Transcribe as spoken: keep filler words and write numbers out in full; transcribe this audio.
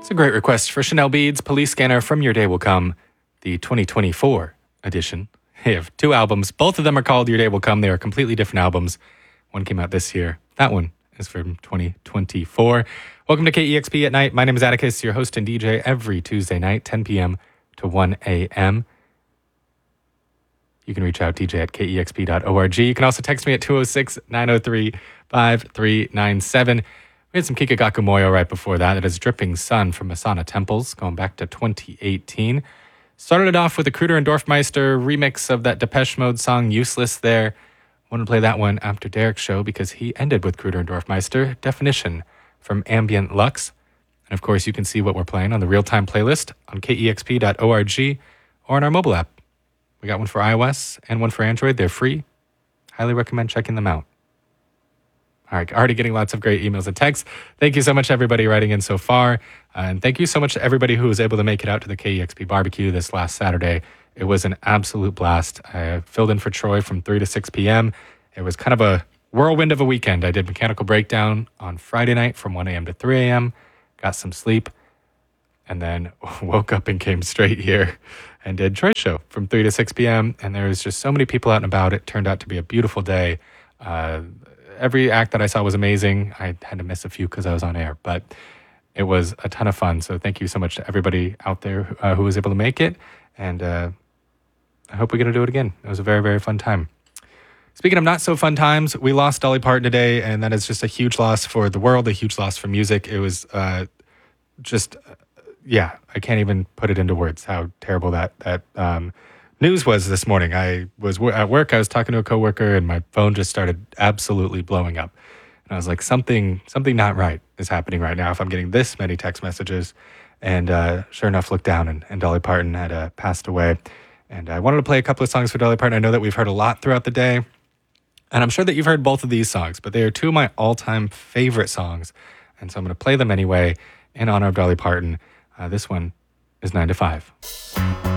It's a great request for Chanel Beads, Police Scanner, From Your Day Will Come, the twenty twenty-four edition. They have two albums. Both of them are called Your Day Will Come. They are completely different albums. One came out this year. That one is from twenty twenty-four. Welcome to K E X P at Night. My name is Atticus, your host and D J every Tuesday night, ten p.m. to one a.m. You can reach out, D J at K E X P dot org. You can also text me at two oh six, nine oh three, five three nine seven. We had some Kikagaku Moyo right before that. That is Dripping Sun from Masana Temples, going back to twenty eighteen. Started it off with a Kruder and Dorfmeister remix of that Depeche Mode song, Useless there. Wanted to play that one after Derek's show because he ended with Kruder and Dorfmeister, Definition from Ambient Lux. And of course, you can see what we're playing on the real-time playlist on K E X P dot org or on our mobile app. We got one for iOS and one for Android. They're free. Highly recommend checking them out. All right, already getting lots of great emails and texts. Thank you so much, everybody, writing in so far. Uh, and thank you so much to everybody who was able to make it out to the K E X P barbecue this last Saturday. It was an absolute blast. I filled in for Troy from three to six p.m. It was kind of a whirlwind of a weekend. I did Mechanical Breakdown on Friday night from one a.m. to three a.m., got some sleep, and then woke up and came straight here and did Troy's show from three to six p.m. And there was just so many people out and about. It turned out to be a beautiful day. Uh, every act that I saw was amazing. I had to miss a few because I was on air, but it was a ton of fun. So thank you so much to everybody out there uh, who was able to make it. And uh, I hope we're going to do it again. It was a very, very fun time. Speaking of not so fun times, we lost Dolly Parton today, and that is just a huge loss for the world, a huge loss for music. It was uh, just, uh, yeah, I can't even put it into words how terrible that that um, news was this morning. I was w- at work, I was talking to a coworker, and my phone just started absolutely blowing up. And I was like, something something not right is happening right now if I'm getting this many text messages. And uh, sure enough, looked down, and, and Dolly Parton had uh, passed away. And I wanted to play a couple of songs for Dolly Parton. I know that we've heard a lot throughout the day. And I'm sure that you've heard both of these songs, but they are two of my all-time favorite songs. And so I'm going to play them anyway in honor of Dolly Parton. Uh, this one is nine to five.